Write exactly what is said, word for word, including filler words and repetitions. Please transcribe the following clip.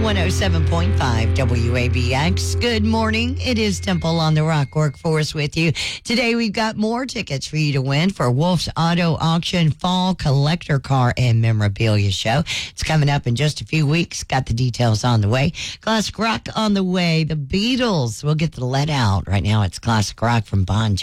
one oh seven point five W A B X. Good morning. It is Temple on the Rock Workforce with you. Today we've got more tickets for you to win for Wolf's Auto Auction Fall Collector Car and Memorabilia Show. It's coming up in just a few weeks. Got the details on the way. Classic rock on the way. The Beatles. We'll get the let out. Right now it's classic rock from Bon Jovi.